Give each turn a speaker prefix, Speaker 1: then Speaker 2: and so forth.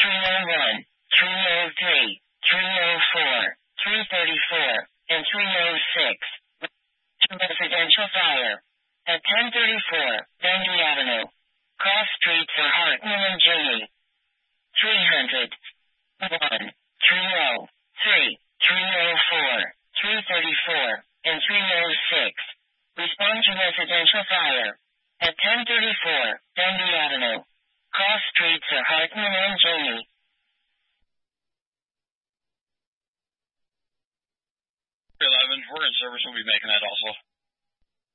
Speaker 1: 301, 303, 304, 334, and 306. Residential fire. At 1034, Bendy Avenue. Cross streets are Hartman and Jamie. 300, 1, 303, 304, 334, and 306. Respond to residential fire. At 1034, Bendy Avenue. Cross streets are Hartman and Jamie.
Speaker 2: 11, we're in service. We'll be making that also.